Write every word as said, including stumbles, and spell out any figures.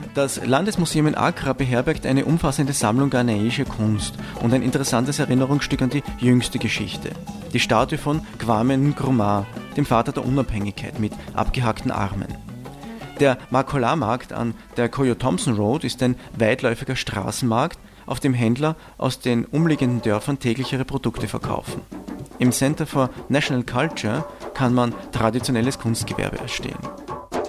Das Landesmuseum in Accra beherbergt eine umfassende Sammlung ghanaischer Kunst und ein interessantes Erinnerungsstück an die jüngste Geschichte. Die Statue von Kwame Nkrumah, dem Vater der Unabhängigkeit mit abgehackten Armen. Der Makola-Markt an der Koyo-Thompson Road ist ein weitläufiger Straßenmarkt, auf dem Händler aus den umliegenden Dörfern täglich ihre Produkte verkaufen. Im Center for National Culture kann man traditionelles Kunstgewerbe erstehen.